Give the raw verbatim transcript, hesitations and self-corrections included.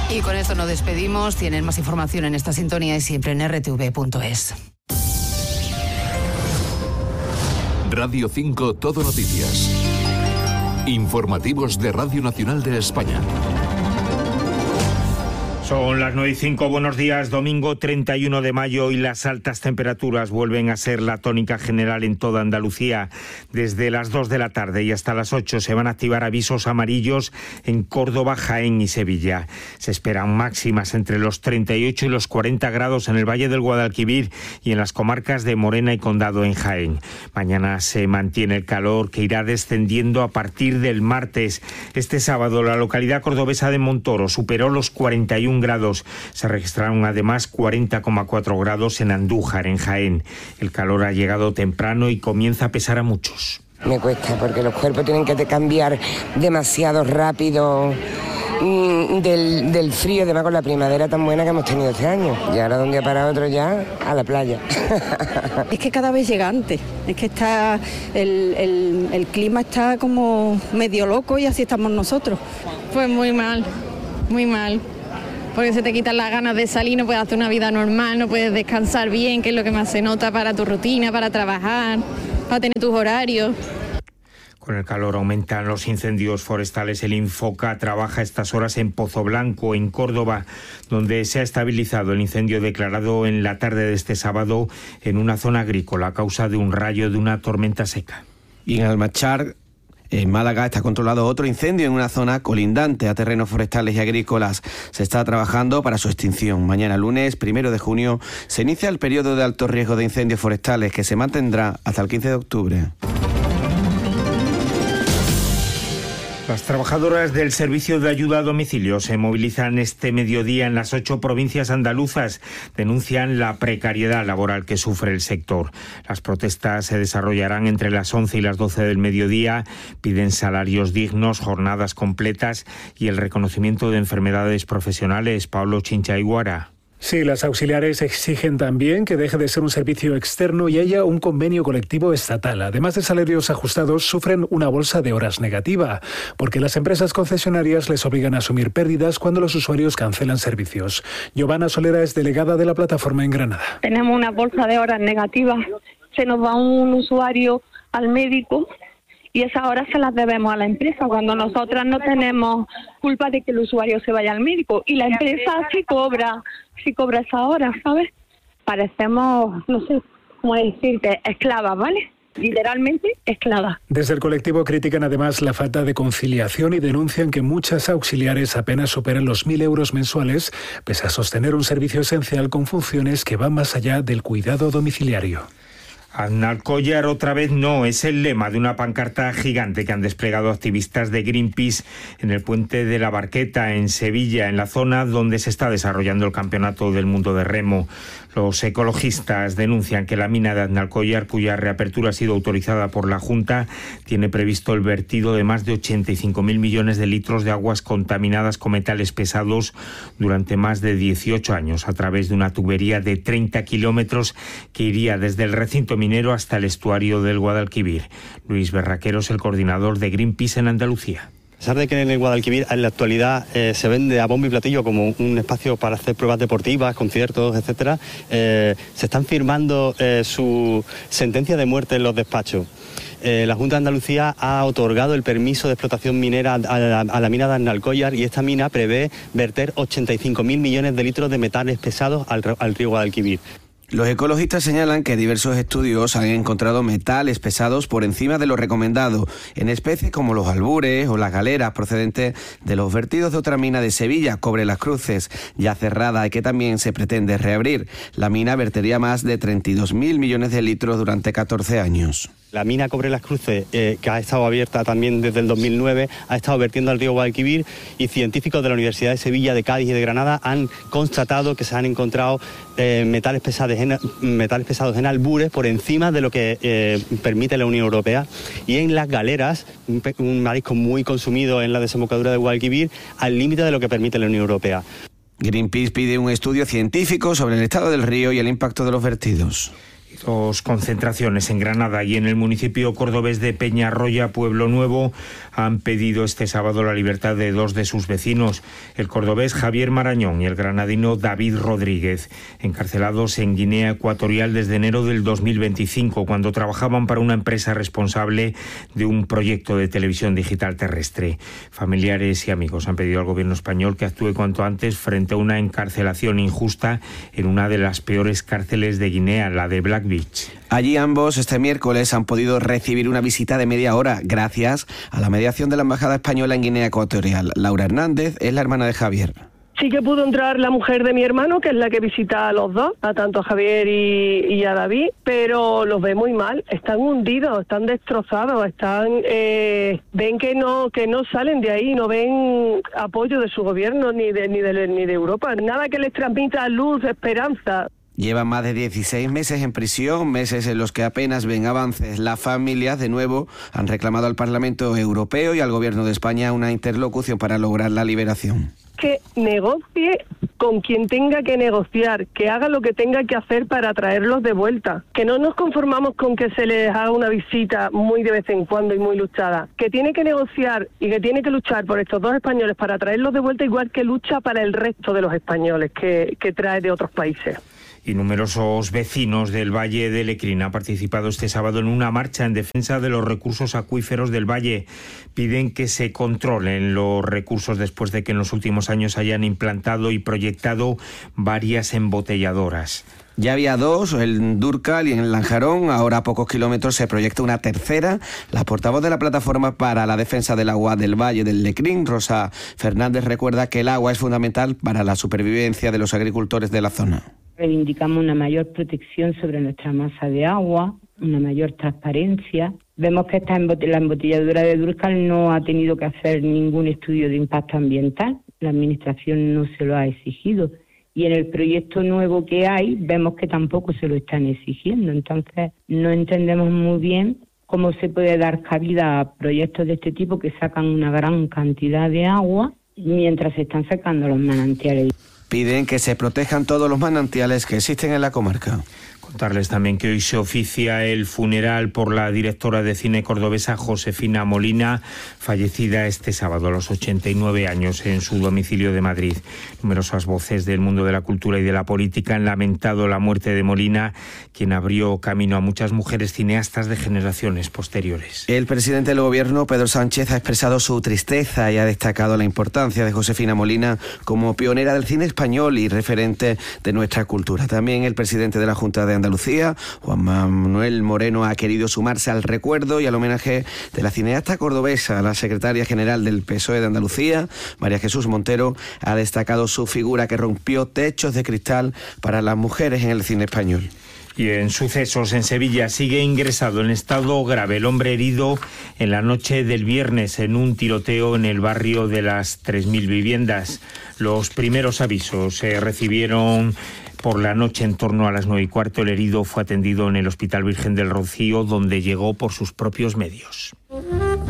Y con esto nos despedimos. Tienen más información en esta sintonía y siempre en erre te ve punto es. Radio cinco Todo Noticias. Informativos de Radio Nacional de España. Son las nueve y cinco, buenos días, domingo treinta y uno de mayo y las altas temperaturas vuelven a ser la tónica general en toda Andalucía. Desde las dos de la tarde y hasta las ocho se van a activar avisos amarillos en Córdoba, Jaén y Sevilla. Se esperan máximas entre los treinta y ocho y los cuarenta grados en el Valle del Guadalquivir y en las comarcas de Morena y Condado en Jaén. Mañana se mantiene el calor que irá descendiendo a partir del martes. Este sábado la localidad cordobesa de Montoro superó los cuarenta y uno grados. Se registraron además cuarenta coma cuatro grados en Andújar, en Jaén. El calor ha llegado temprano y comienza a pesar a muchos. Me cuesta porque los cuerpos tienen que cambiar demasiado rápido mmm, del, del frío, además con la primavera tan buena que hemos tenido este año. Y ahora de un día para otro ya a la playa. Es que cada vez llega antes. Es que está el, el, el clima está como medio loco y así estamos nosotros. Pues muy mal, muy mal. Porque se te quitan las ganas de salir, no puedes hacer una vida normal, no puedes descansar bien, que es lo que más se nota para tu rutina, para trabajar, para tener tus horarios. Con el calor aumentan los incendios forestales. El Infoca trabaja a estas horas en Pozo Blanco, en Córdoba, donde se ha estabilizado el incendio declarado en la tarde de este sábado en una zona agrícola a causa de un rayo de una tormenta seca. Y en Almachar, en Málaga, está controlado otro incendio en una zona colindante a terrenos forestales y agrícolas. Se está trabajando para su extinción. Mañana lunes, primero de junio, se inicia el periodo de alto riesgo de incendios forestales que se mantendrá hasta el quince de octubre. Las trabajadoras del Servicio de Ayuda a Domicilio se movilizan este mediodía en las ocho provincias andaluzas. Denuncian la precariedad laboral que sufre el sector. Las protestas se desarrollarán entre las once y las doce del mediodía. Piden salarios dignos, jornadas completas y el reconocimiento de enfermedades profesionales. Pablo Chincha-Iguara. Sí, las auxiliares exigen también que deje de ser un servicio externo y haya un convenio colectivo estatal. Además de salarios ajustados, sufren una bolsa de horas negativa, porque las empresas concesionarias les obligan a asumir pérdidas cuando los usuarios cancelan servicios. Giovanna Solera es delegada de la plataforma en Granada. Tenemos una bolsa de horas negativas. Se nos va un usuario al médico y esas horas se las debemos a la empresa, cuando nosotras no tenemos culpa de que el usuario se vaya al médico. Y la empresa sí cobra, sí cobra esa hora, ¿sabes? Parecemos, no sé cómo decirte, esclavas, ¿vale? Literalmente esclavas. Desde el colectivo critican además la falta de conciliación y denuncian que muchas auxiliares apenas superan los mil euros mensuales, pese a sostener un servicio esencial con funciones que van más allá del cuidado domiciliario. Aznalcóllar otra vez no, es el lema de una pancarta gigante que han desplegado activistas de Greenpeace en el puente de la Barqueta, en Sevilla, en la zona donde se está desarrollando el Campeonato del Mundo de Remo. Los ecologistas denuncian que la mina de Aznalcóllar, cuya reapertura ha sido autorizada por la Junta, tiene previsto el vertido de más de ochenta y cinco mil millones de litros de aguas contaminadas con metales pesados durante más de dieciocho años, a través de una tubería de treinta kilómetros que iría desde el recinto minero hasta el estuario del Guadalquivir. Luis Berraquero es el coordinador de Greenpeace en Andalucía. A pesar de que en el Guadalquivir en la actualidad eh, se vende a bombo y platillo como un espacio para hacer pruebas deportivas, conciertos, etcétera, eh, se están firmando eh, su sentencia de muerte en los despachos. Eh, la Junta de Andalucía ha otorgado el permiso de explotación minera a la, a la mina de Aznalcóllar y esta mina prevé verter ochenta y cinco mil millones de litros de metales pesados al, al río Guadalquivir. Los ecologistas señalan que diversos estudios han encontrado metales pesados por encima de lo recomendado, en especies como los albures o las galeras procedentes de los vertidos de otra mina de Sevilla, Cobre Las Cruces, ya cerrada y que también se pretende reabrir. La mina vertería más de treinta y dos mil millones de litros durante catorce años. La mina Cobre Las Cruces, eh, que ha estado abierta también desde el dos mil nueve, ha estado vertiendo al río Guadalquivir y científicos de la Universidad de Sevilla, de Cádiz y de Granada han constatado que se han encontrado eh, metales, pesados en, metales pesados en albures por encima de lo que eh, permite la Unión Europea. Y en las galeras, un, un marisco muy consumido en la desembocadura de Guadalquivir, al límite de lo que permite la Unión Europea. Greenpeace pide un estudio científico sobre el estado del río y el impacto de los vertidos. Dos concentraciones en Granada y en el municipio cordobés de Peñarroya, Pueblo Nuevo, han pedido este sábado la libertad de dos de sus vecinos, el cordobés Javier Marañón y el granadino David Rodríguez, encarcelados en Guinea Ecuatorial desde enero del dos mil veinticinco, cuando trabajaban para una empresa responsable de un proyecto de televisión digital terrestre. Familiares y amigos han pedido al gobierno español que actúe cuanto antes frente a una encarcelación injusta en una de las peores cárceles de Guinea, la de Black Beach. Allí ambos este miércoles han podido recibir una visita de media hora gracias a la mediación de la Embajada Española en Guinea Ecuatorial. Laura Hernández es la hermana de Javier. Sí que pudo entrar la mujer de mi hermano, que es la que visita a los dos, a tanto a Javier y, y a David, pero los ve muy mal, están hundidos, están destrozados, están eh, ven que no que no salen de ahí, no ven apoyo de su gobierno ni de ni de ni de Europa, nada que les transmita luz, esperanza. Llevan más de dieciséis meses en prisión, meses en los que apenas ven avances. Las familias, de nuevo, han reclamado al Parlamento Europeo y al Gobierno de España una interlocución para lograr la liberación. Que negocie con quien tenga que negociar, que haga lo que tenga que hacer para traerlos de vuelta, que no nos conformamos con que se les haga una visita muy de vez en cuando y muy luchada, que tiene que negociar y que tiene que luchar por estos dos españoles para traerlos de vuelta, igual que lucha para el resto de los españoles que, que trae de otros países. Y numerosos vecinos del Valle de Lecrín han participado este sábado en una marcha en defensa de los recursos acuíferos del valle. Piden que se controlen los recursos después de que en los últimos años hayan implantado y proyectado varias embotelladoras. Ya había dos, el Durcal y en el Lanjarón. Ahora a pocos kilómetros se proyecta una tercera. La portavoz de la Plataforma para la Defensa del Agua del Valle del Lecrín, Rosa Fernández, recuerda que el agua es fundamental para la supervivencia de los agricultores de la zona. Reivindicamos una mayor protección sobre nuestra masa de agua, una mayor transparencia. Vemos que esta embot- la embotelladora de Durcal no ha tenido que hacer ningún estudio de impacto ambiental. La Administración no se lo ha exigido. Y en el proyecto nuevo que hay, vemos que tampoco se lo están exigiendo. Entonces, no entendemos muy bien cómo se puede dar cabida a proyectos de este tipo que sacan una gran cantidad de agua mientras se están sacando los manantiales. Piden que se protejan todos los manantiales que existen en la comarca. Contarles también que hoy se oficia el funeral por la directora de cine cordobesa Josefina Molina, fallecida este sábado a los ochenta y nueve años en su domicilio de Madrid. Numerosas voces del mundo de la cultura y de la política han lamentado la muerte de Molina, quien abrió camino a muchas mujeres cineastas de generaciones posteriores. El presidente del gobierno, Pedro Sánchez, ha expresado su tristeza y ha destacado la importancia de Josefina Molina como pionera del cine español y referente de nuestra cultura. También el presidente de la Junta de Andalucía, Juan Manuel Moreno, ha querido sumarse al recuerdo y al homenaje de la cineasta cordobesa. La secretaria general del P S O E de Andalucía, María Jesús Montero, ha destacado su figura que rompió techos de cristal para las mujeres en el cine español. Y en sucesos, en Sevilla sigue ingresado en estado grave el hombre herido en la noche del viernes en un tiroteo en el barrio de las tres mil viviendas. Los primeros avisos se recibieron por la noche en torno a las nueve y cuarto. El herido fue atendido en el Hospital Virgen del Rocío, donde llegó por sus propios medios.